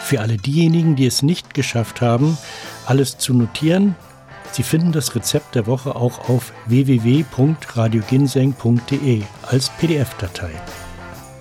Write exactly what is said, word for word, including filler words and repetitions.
Für alle diejenigen, die es nicht geschafft haben, alles zu notieren, Sie finden das Rezept der Woche auch auf w w w punkt radio ginseng punkt d e als P D F-Datei.